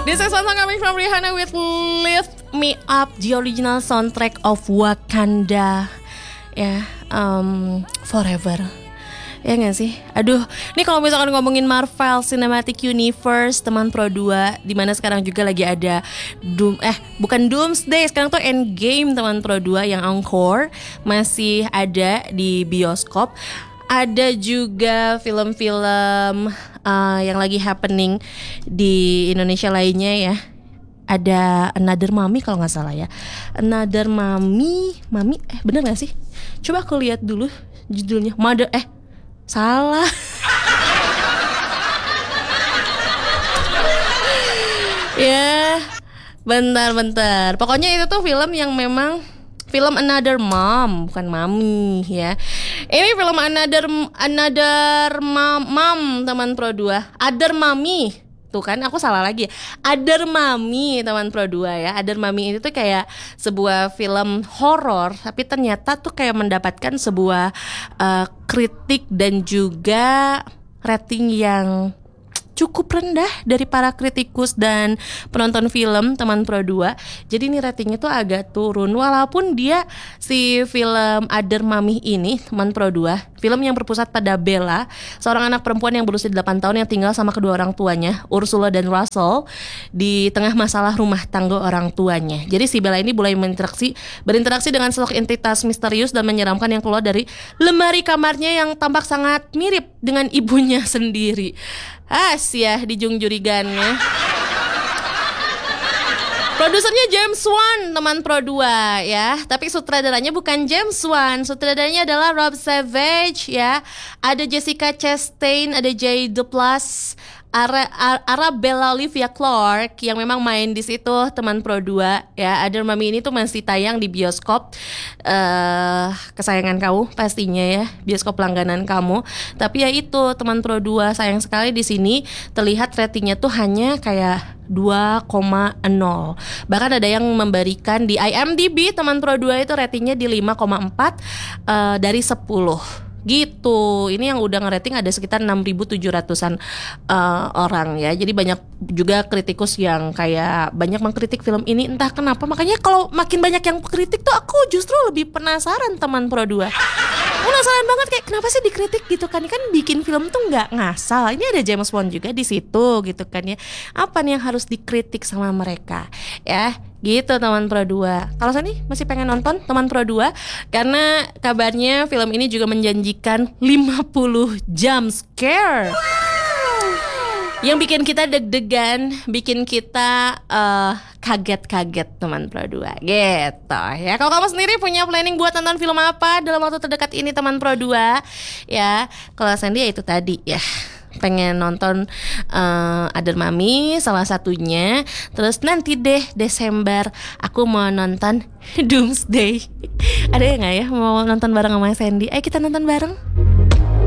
This is one song coming from Rihanna with Lift Me Up, the original soundtrack of Wakanda. Ya, Forever. Ya gak sih? Aduh, ini kalau misalkan ngomongin Marvel Cinematic Universe, teman Pro 2, dimana sekarang juga lagi ada bukan Doomsday, sekarang tuh Endgame, teman Pro 2, yang encore masih ada di bioskop. Ada juga film-film yang lagi happening di Indonesia lainnya ya. Ada Another Mummy kalau gak salah ya. Another Mummy bener gak sih? Coba aku lihat dulu judulnya. Salah. Ya, bentar. Pokoknya itu tuh film yang memang film Another Mom, bukan Mami ya. Ini film Another Mom, teman Pro 2. Other Mami. Tuh kan, aku salah lagi. Other Mami, teman Pro 2 ya. Other Mami itu tuh kayak sebuah film horor, tapi ternyata tuh kayak mendapatkan sebuah kritik dan juga rating yang cukup rendah dari para kritikus dan penonton film, teman Pro 2. Jadi ini ratingnya tuh agak turun, walaupun dia si film Other Mami ini, teman Pro 2, film yang berpusat pada Bella, seorang anak perempuan yang berusia 8 tahun yang tinggal sama kedua orang tuanya, Ursula dan Russell, di tengah masalah rumah tangga orang tuanya. Jadi si Bella ini mulai berinteraksi dengan sosok entitas misterius dan menyeramkan yang keluar dari lemari kamarnya yang tampak sangat mirip dengan ibunya sendiri. Ya, dijungjurigannya. Produsernya James Wan, teman Pro 2 ya. Tapi sutradaranya bukan James Wan. Sutradaranya adalah Rob Savage ya. Ada Jessica Chastain, ada Jay Duplass, Arabella Olivia Clarke yang memang main di situ, teman Pro 2 ya. Other Mami ini tuh masih tayang di bioskop kesayangan kamu pastinya ya, bioskop langganan kamu. Tapi ya itu, teman Pro 2, sayang sekali di sini terlihat ratingnya tuh hanya kayak 2,0. Bahkan ada yang memberikan di IMDb, teman Pro 2 itu ratingnya di 5,4 dari 10 gitu. Ini yang udah ngerating ada sekitar 6.700-an orang ya. Jadi banyak juga kritikus yang kayak banyak mengkritik film ini, entah kenapa. Makanya kalau makin banyak yang kritik tuh aku justru lebih penasaran, teman Pro 2. Penasaran banget kayak kenapa sih dikritik gitu kan. Kan bikin film tuh nggak ngasal. Ini ada James Wan juga di situ gitu kan ya. Apa nih yang harus dikritik sama mereka ya? Gitu, teman Pro 2. Kalau saya nih masih pengen nonton, teman Pro 2, karena kabarnya film ini juga menjanjikan 50 jump scare. Yang bikin kita deg-degan, bikin kita kaget-kaget, teman Pro 2 gitu ya. Kalau kamu sendiri punya planning buat nonton film apa dalam waktu terdekat ini, teman Pro 2 ya? Kalau Sandy ya itu tadi ya, pengen nonton Other Mami salah satunya. Terus nanti deh Desember aku mau nonton Doomsday. Ada ya gak ya mau nonton bareng sama Sandy? Ayo kita nonton bareng.